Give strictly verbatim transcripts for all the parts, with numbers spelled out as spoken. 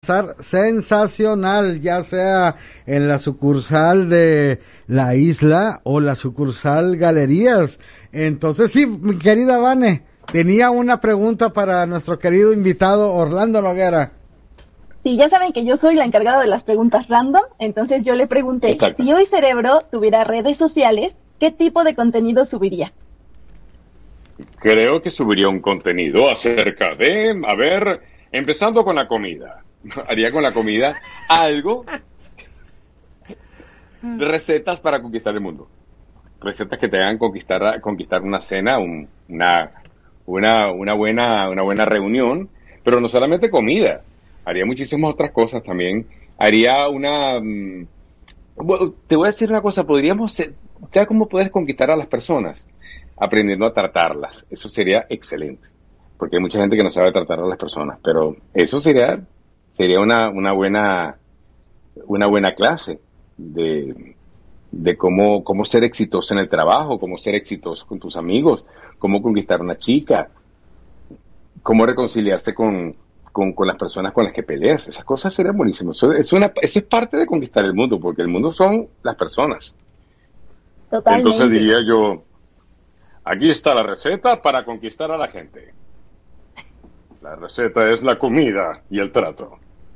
Pasar sensacional, ya sea en la sucursal de la isla o la sucursal Galerías. Entonces, sí, mi querida Vane, tenía una pregunta para nuestro querido invitado Orlando Noguera. Sí, ya saben que yo soy la encargada de las preguntas random, entonces yo le pregunté, Exacto. si hoy Cerebro tuviera redes sociales, ¿qué tipo de contenido subiría? Creo que subiría un contenido acerca de, a ver, empezando con la comida. Haría con la comida algo de recetas para conquistar el mundo. Recetas que te hagan conquistar, conquistar una cena, un, una, una, una buena, una buena reunión, pero no solamente comida. Haría muchísimas otras cosas también. Haría una, mm, bueno, te voy a decir una cosa, podríamos, ser- ¿sabes cómo puedes conquistar a las personas? Aprendiendo a tratarlas. Eso sería excelente. Porque hay mucha gente que no sabe tratar a las personas, pero eso sería, sería una, una buena, una buena clase de, de cómo, cómo ser exitoso en el trabajo, cómo ser exitoso con tus amigos, cómo conquistar una chica, cómo reconciliarse con, con, con las personas con las que peleas. Esas cosas serían buenísimas. Eso, es una, eso es parte de conquistar el mundo, porque el mundo son las personas. Entonces Totalmente. diría yo, aquí está la receta para conquistar a la gente. La receta es la comida y el trato.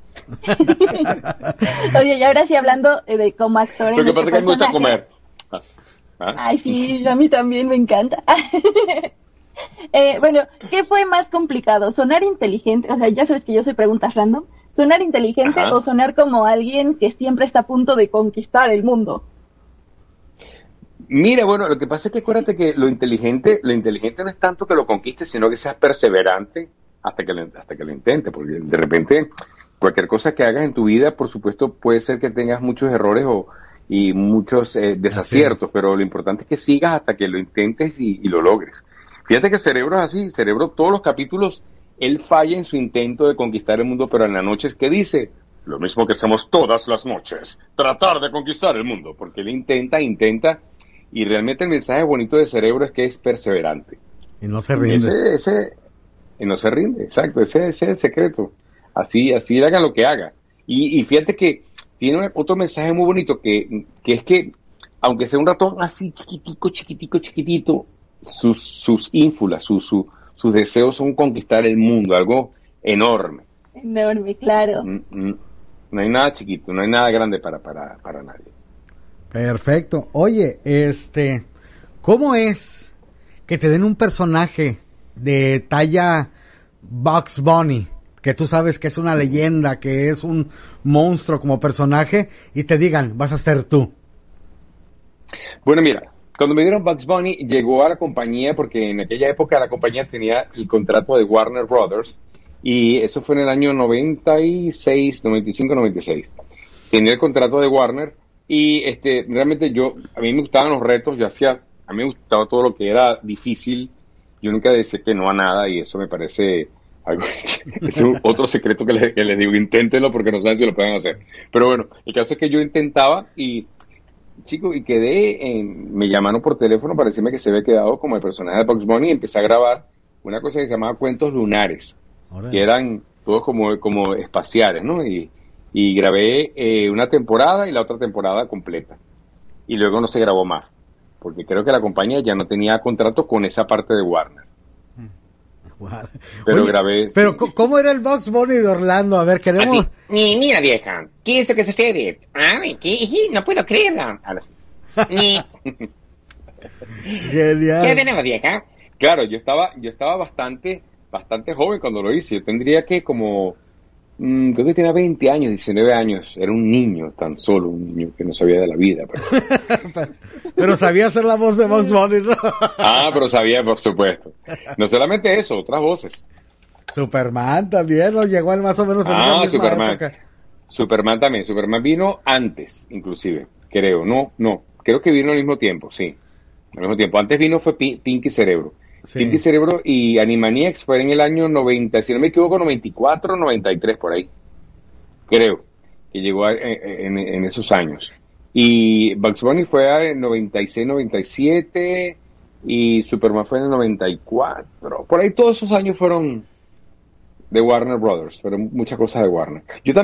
Oye, y ahora sí hablando eh, de como actor en Lo que este pasa es que a mí me gusta personaje. comer. Ah, ¿ah? Ay, sí, a mí también me encanta. Eh, bueno, ¿qué fue más complicado? ¿Sonar inteligente? O sea, ya sabes que yo soy preguntas random. ¿Sonar inteligente Ajá. o sonar como alguien que siempre está a punto de conquistar el mundo? Mira, bueno, lo que pasa es que acuérdate que lo inteligente, lo inteligente no es tanto que lo conquistes, sino que seas perseverante hasta que lo, hasta que lo intentes, porque de repente cualquier cosa que hagas en tu vida, por supuesto, puede ser que tengas muchos errores o, y muchos eh, Así desaciertos, es. pero lo importante es que sigas hasta que lo intentes y, y lo logres. Fíjate que Cerebro es así, Cerebro, todos los capítulos, él falla en su intento de conquistar el mundo, pero en las noches, ¿qué dice? Lo mismo que hacemos todas las noches, tratar de conquistar el mundo, porque él intenta, intenta, y realmente el mensaje bonito de Cerebro es que es perseverante. Y no se Y rinde. ese, ese, y no se rinde, exacto, ese, ese es el secreto. Así, así haga lo que haga. Y, y fíjate que tiene otro mensaje muy bonito que, que es que, aunque sea un ratón así chiquitico, chiquitico, chiquitito, sus, sus ínfulas, sus, su- sus deseos son conquistar el mundo, algo enorme. Enorme, claro. Mm, mm. No hay nada chiquito, no hay nada grande para, para, para nadie. Perfecto. Oye, este, ¿cómo es que te den un personaje de talla Bugs Bunny, que tú sabes que es una leyenda, que es un monstruo como personaje, y te digan, vas a ser tú? Bueno, mira, cuando me dieron Bugs Bunny, llegó a la compañía, porque en aquella época la compañía tenía el contrato de Warner Brothers, y eso fue en el año noventa y seis, noventa y cinco, noventa y seis. Tenía el contrato de Warner, y este, realmente yo, a mí me gustaban los retos, yo hacía, a mí me gustaba todo lo que era difícil, yo nunca decía que no a nada, y eso me parece algo, es un- otro secreto que les, que les digo, inténtenlo porque no saben si lo pueden hacer. Pero bueno, el caso es que yo intentaba, y chico, y quedé en, me llamaron por teléfono para decirme que se había quedado como el personaje de Bugs Bunny y empecé a grabar una cosa que se llamaba Cuentos Lunares, que Órale. eran todos como, como espaciales, ¿no? Y, y grabé eh, una temporada y la otra temporada completa. Y luego no se grabó más, porque creo que la compañía ya no tenía contrato con esa parte de Warner. Guau. Pero Oye, grabé, pero sí. co- ¿cómo era el Bugs Bunny de Orlando? A ver, Así, queremos... ni mira vieja, ¿qué es eso que se serie? Ay, ¿qué? No puedo creerlo. Ahora sí. Ni, ¿qué Genial. tenemos vieja? Claro, yo estaba, yo estaba bastante, bastante joven cuando lo hice. Yo tendría que como, mm, creo que tenía veinte años, diecinueve años. Era un niño tan solo, un niño que no sabía de la vida. Pero... Pero sabía hacer la voz de Bugs Bunny, ¿no? Ah, pero sabía, por supuesto. No solamente eso, otras voces. Superman también, ¿no? Llegó en más o menos en esa Ah, misma Superman. época. Superman también. Superman vino antes, inclusive, creo. No, no, creo que vino al mismo tiempo, sí. Al mismo tiempo. Antes vino fue Pi- Pinky Cerebro. Sí. Pinky Cerebro y Animaniacs fue en el año noventa, si no me equivoco, noventa y cuatro, noventa y tres, por ahí. Creo que llegó a- en, en- en esos años. Y Bugs Bunny fue en noventa y seis, noventa y siete y Superman fue en el noventa y cuatro. Por ahí todos esos años fueron de Warner Brothers, pero muchas cosas de Warner. Yo